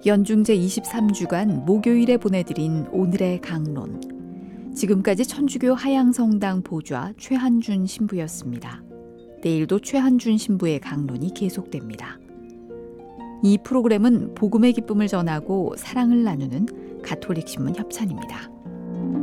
연중제 23주간 목요일에 보내드린 오늘의 강론. 지금까지 천주교 하양성당 보좌 최한준 신부였습니다. 내일도 최한준 신부의 강론이 계속됩니다. 이 프로그램은 복음의 기쁨을 전하고 사랑을 나누는 가톨릭 신문 협찬입니다.